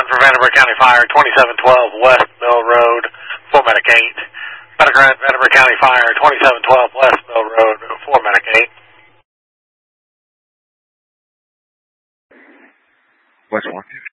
for Vanderbilt County Fire, 2712 West Mill Road, 4 Medic 8. Medic Vanderbilt County Fire, 2712 West Mill Road, 4 Medic 8. West 150.